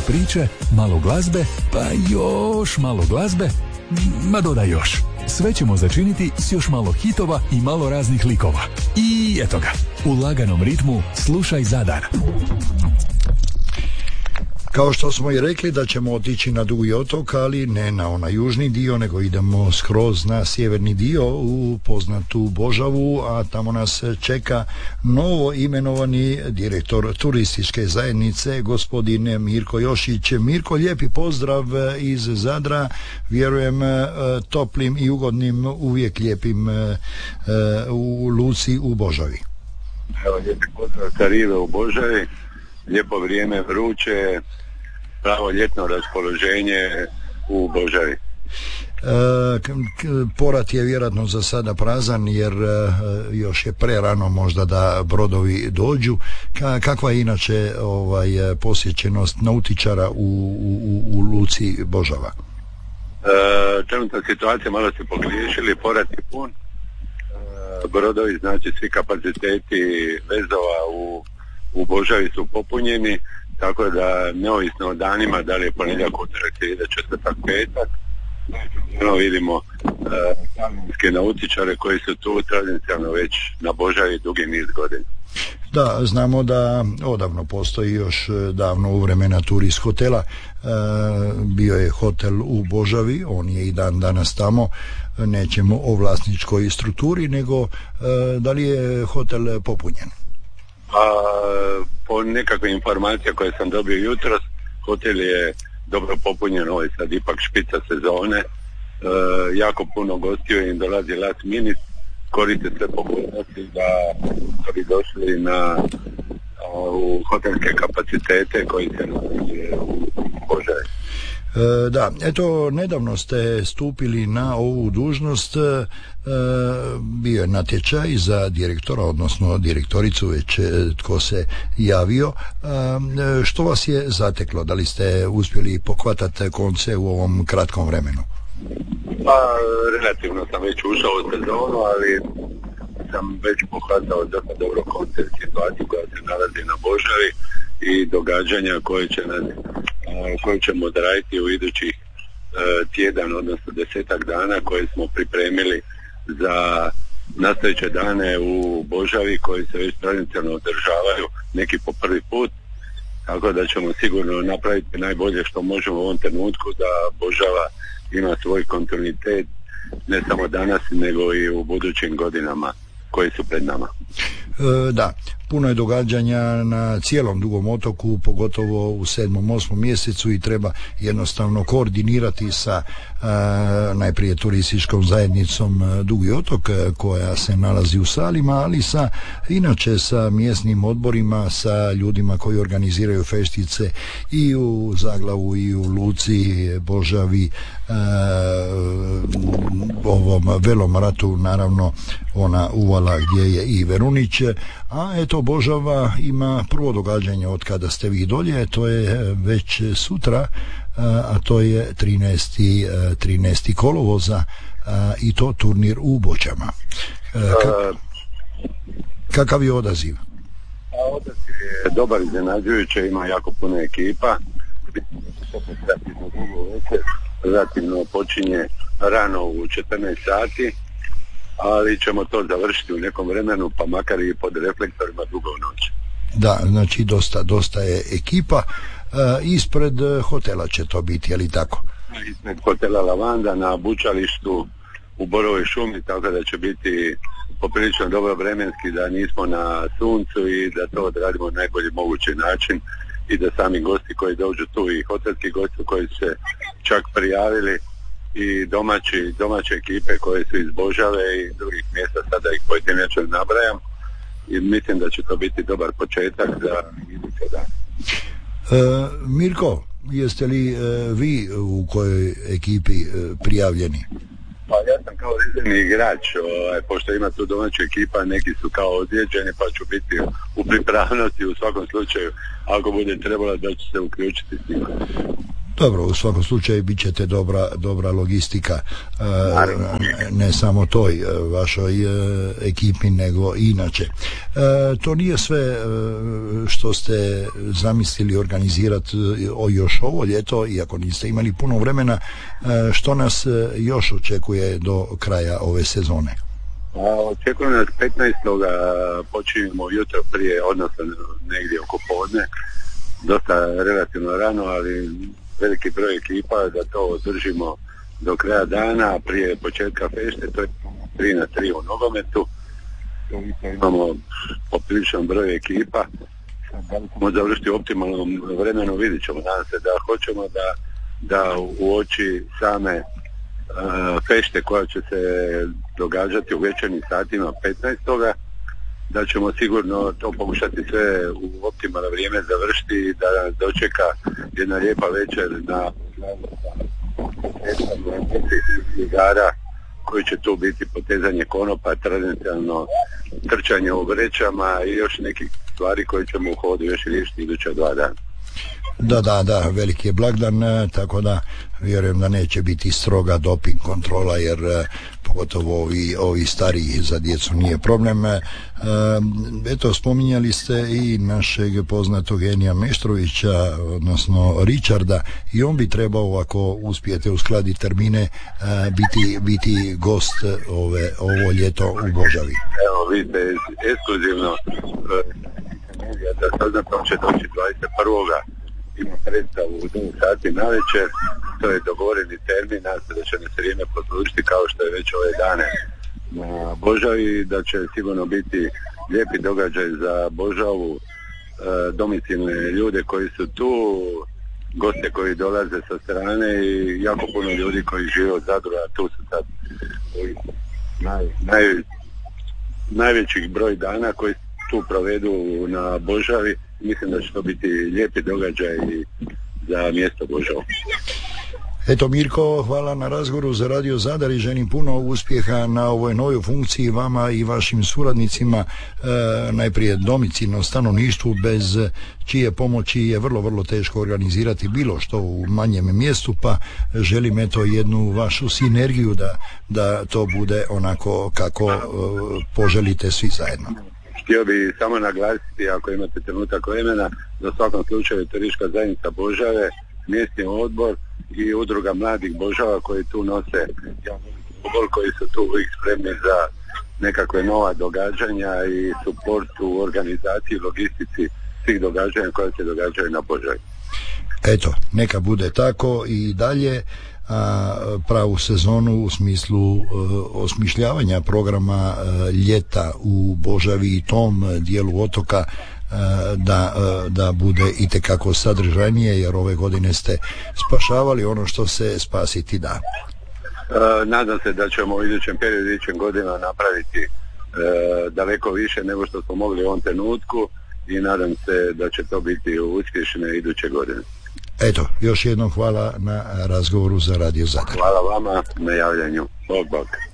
priče, malo glazbe, pa još malo glazbe, ma dodaj još. Sve ćemo začiniti s još malo hitova i malo raznih likova. I eto ga, u laganom ritmu slušaj Zadar. Kao što smo i rekli da ćemo otići na Dugi otok, ali ne na onaj južni dio, nego idemo skroz na sjeverni dio u poznatu Božavu, a tamo nas čeka novo imenovani direktor turističke zajednice, gospodin Mirko Jošić. Mirko, lijepi pozdrav iz Zadra, vjerujem toplim i ugodnim, uvijek lijepim u luci u Božavi. Evo, lijepi pozdrav sa rive u Božavi, lijepo vrijeme, vruće, pravo ljetno raspoloženje u Božavi. Porat je vjerojatno za sada prazan jer još je prerano možda da brodovi dođu. Kakva je inače posjećenost nautičara u luci Božava? Trenutna situacija, malo se pogriješili, porat je pun, brodovi, znači svi kapaciteti vezova u Božavi su popunjeni, tako da neovisno o danima, da li je ponedjeljak, utorak, srijeda, četvrtak, petak, vidimo talijanske nautičare koji su tu tradicionalno već na Božavi dugi niz godina. Da, znamo da odavno postoji još davno u vremena Turist hotela, bio je hotel u Božavi, on je i dan danas tamo, nećemo o vlasničkoj strukturi, nego da li je hotel popunjen? Po nekakve informacije koje sam dobio jutros, hotel je dobro popunjen, ovo je sad ipak špica sezone, jako puno gostiju im dolazi last minute, koriste sve pogodnosti da bi došli u hotelske kapacitete koji se nalaze u Božavi. Da, eto, nedavno ste stupili na ovu dužnost, bio je natječaj za direktora, odnosno direktoricu, već tko se javio. Što vas je zateklo? Da li ste uspjeli pohvatati konce u ovom kratkom vremenu? Pa, relativno sam već ušao u sezonu, ali sam već pohvatao dosta dobro konce situacije koja se nalazi na Božavi i događanja koje ćemo odraditi u idućih tjedan, odnosno 10 dana koje smo pripremili za nastojeće dane u Božavi koji se već tradicionalno održavaju, neki po prvi put, tako da ćemo sigurno napraviti najbolje što možemo u ovom trenutku da Božava ima svoj kontinuitet ne samo danas nego i u budućim godinama koji su pred nama. Da, puno je događanja na cijelom Dugom otoku, pogotovo u 7. 8. mjesecu i treba jednostavno koordinirati sa najprije turističkom zajednicom Dugi otok koja se nalazi u Salima, ali inače sa mjesnim odborima, sa ljudima koji organiziraju feštice i u Zaglavu i u Luci, Božavi, ovom velomratu, naravno ona uvala gdje je i Verunić, a eto Božava ima prvo događanje od kada ste vi dolje, to je već sutra, a to je 13. kolovoza i to turnir u Boćama. Kakav je odaziv? Odaziv je dobar, iznenađujuće, ima jako puno ekipa, relativno počinje rano u 14 sati, ali ćemo to završiti u nekom vremenu, pa makar i pod reflektorima dugo u noć. Da, znači dosta je ekipa. Ispred hotela će to biti, je li tako? Ispred hotela Lavanda na bučalištu u Borovoj šumi, tako da će biti poprilično dobro vremenski, da nismo na suncu i da to odradimo na najbolji mogući način i da sami gosti koji dođu tu i hotelski gosti koji su se čak prijavili i domaće ekipe koje su iz Božave i drugih mjesta, sada ih pojedinačno nabrajam, i mislim da će to biti dobar početak za iduće dane. Mirko, jeste li vi u kojoj ekipi prijavljeni? Pa ja sam kao rezervni igrač, pošto ima tu domaća ekipa, neki su kao ozlijeđeni, pa ću biti u pripravnosti u svakom slučaju, ako bude trebalo da ću se uključiti s njima. Dobro, u svakom slučaju bit ćete dobra logistika, ne samo toj vašoj ekipi, nego i inače. To nije sve što ste zamislili organizirati još ovo ljeto, iako niste imali puno vremena. Što nas još očekuje do kraja ove sezone? Očekujem nas 15. počinjemo jutro prije, odnosno negdje oko podne, dosta relativno rano, ali veliki broj ekipa da to održimo do kraja dana prije početka fešte. To je 3-3 u nogometu. Imamo popriličan broj ekipa. Da li ćemo završiti u optimalnom vremenu, vidit ćemo. Nadam se da hoćemo da u oči same fešte koja će se događati u večernjim satima 15. da ćemo sigurno to pokušati sve u optimalno vrijeme završiti i da nas dočeka jedna lijepa večer na igara koji će tu biti potezanje konopa, tradicionalno trčanje u vrećama i još nekih stvari koje ćemo u hodu još riješiti iduća 2 dana. Da, veliki je blagdan, tako da vjerujem da neće biti stroga doping kontrola, jer pogotovo ovi stariji za djecu nije problem. Eto, spominjali ste i našeg poznatog Enija Meštrovića, odnosno Richarda, i on bi trebao, ako uspijete uskladiti termine, biti gost ovo ljeto u Božavi. Evo, vidite, ekskluzivno da saznam, on će doći 21. Ima predstavu u 2 sati na večer, to je dogovoreni termin, nadam se da će nas vrijeme poslužiti kao što je već ove dane na Božavi, da će sigurno biti lijepi događaj za Božavu, domicilne ljude koji su tu, goste koji dolaze sa strane i jako puno ljudi koji žive od Zadra, tu su sad najvećih broj dana koji tu provedu na Božavi. Mislim da će to biti lijepi događaj za mjesto Božavu. Eto, Mirko, hvala na razgovoru za Radio Zadar i želim puno uspjeha na ovoj novoj funkciji vama i vašim suradnicima, najprije domicilno stanovništvu, bez čije pomoći je vrlo teško organizirati bilo što u manjem mjestu, pa želim jednu vašu sinergiju da to bude onako kako poželite svi zajedno. Htio bi samo naglasiti, ako imate trenutak vremena, da u svakom slučaju Turistička zajednica Božave, mjesni odbor i udruga mladih Božava koji tu nose odbor, koji su tu uvijek spremni za nekakve nova događanja i suport u organizaciji, logistici svih događanja koja se događaju na Božavi. Eto, neka bude tako i dalje. Pravu sezonu u smislu osmišljavanja programa ljeta u Božavi i tom dijelu otoka da bude itekako sadržajnije, jer ove godine ste spašavali ono što se spasiti da. Nadam se da ćemo u idućem periodu, idućem godinama napraviti daleko više nego što smo mogli u ovom trenutku i nadam se da će to biti uspješne iduće godine. Eto, još jednom hvala na razgovoru za Radio Zadar. Hvala vama na javljanju. Bog.